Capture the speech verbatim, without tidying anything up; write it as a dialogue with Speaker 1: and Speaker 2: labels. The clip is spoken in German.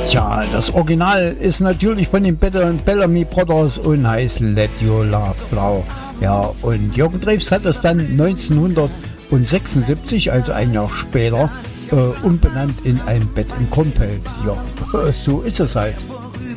Speaker 1: Tja, das Original ist natürlich von den Bellamy Brothers und heißt Let Your Love Flow. Ja, und Jürgen Drews hat es dann neunzehnhundertsechsundsiebzig, also ein Jahr später, äh, umbenannt in Ein Bett im Kornfeld. Ja, so ist es halt.